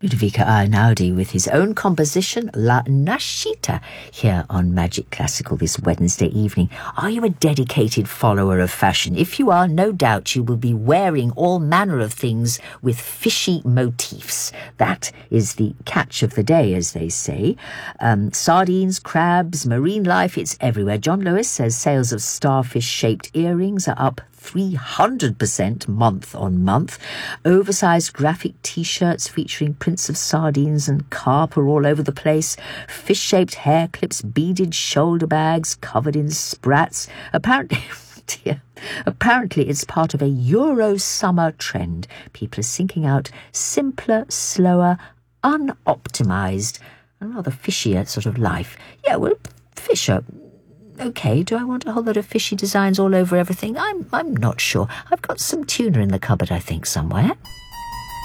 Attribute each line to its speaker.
Speaker 1: Ludovico Einaudi with his own composition, La Nascita, here on Magic Classical this Wednesday evening. Are you a dedicated follower of fashion? If you are, no doubt you will be wearing all manner of things with fishy motifs. That is the catch of the day, as they say. Sardines, crabs, marine life, it's everywhere. John Lewis says sales of starfish-shaped earrings are up 300% month on month. Oversized graphic t-shirts featuring prints of sardines and carp are all over the place. Fish-shaped hair clips, beaded shoulder bags covered in sprats. Apparently it's part of a Euro summer trend. People are sinking out simpler, slower, unoptimized, and rather fishier sort of life. Yeah, well, fisher. Okay, do I want a whole lot of fishy designs all over everything? I'm not sure. I've got some tuna in the cupboard, I think, somewhere.